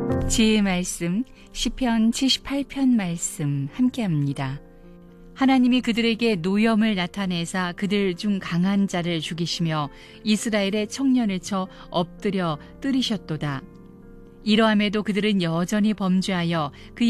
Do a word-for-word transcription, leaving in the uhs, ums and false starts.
지혜의 말씀 시편 칠십팔 편 말씀 함께합니다. 하나님이 그들에게 노염을 나타내사 그들 중 강한 자를 죽이시며 이스라엘의 청년을 쳐 엎드려 뜨리셨도다. 이러함에도 그들은 여전히 범죄하여 그의